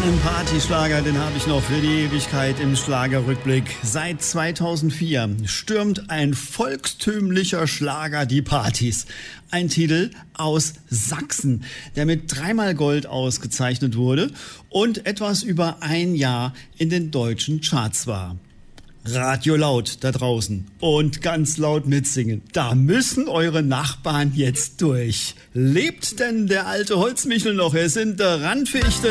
Einen Partyschlager, den habe ich noch für die Ewigkeit im Schlagerrückblick. Seit 2004 stürmt ein volkstümlicher Schlager die Partys. Ein Titel aus Sachsen, der mit 3-mal Gold ausgezeichnet wurde und etwas über ein Jahr in den deutschen Charts war. Radio laut da draußen und ganz laut mitsingen. Da müssen eure Nachbarn jetzt durch. Lebt denn der alte Holzmichel noch? Er sind der Randfichte.